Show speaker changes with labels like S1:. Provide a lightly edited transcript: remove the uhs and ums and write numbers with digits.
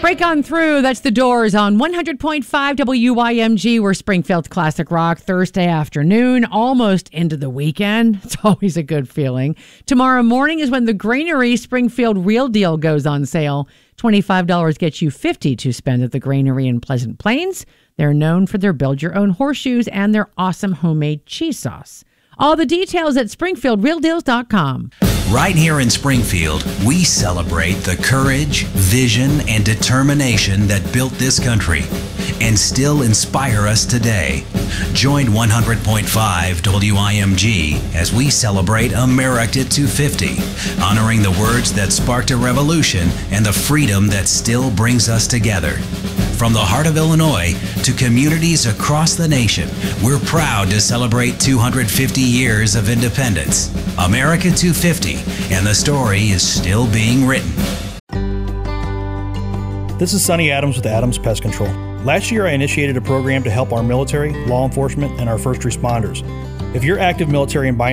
S1: Break on through. That's The Doors on 100.5 WYMG. We're Springfield's classic rock Thursday afternoon, almost into the weekend. It's always a good feeling. Tomorrow morning is when the Granary Springfield Real Deal goes on sale. $25 gets you $50 to spend at the Granary in Pleasant Plains. They're known for their build-your-own horseshoes and their awesome homemade cheese sauce. All the details at SpringfieldRealDeals.com.
S2: Right here in Springfield, we celebrate the courage, vision, and determination that built this country and still inspire us today. Join 100.5 WIMG as we celebrate America 250, honoring the words that sparked a revolution and the freedom that still brings us together. From the heart of Illinois to communities across the nation, we're proud to celebrate 250 years of independence. America 250, and the story is still being written.
S3: This is Sonny Adams with Adams Pest Control. Last year, I initiated a program to help our military, law enforcement, and our first responders. If you're active military and buying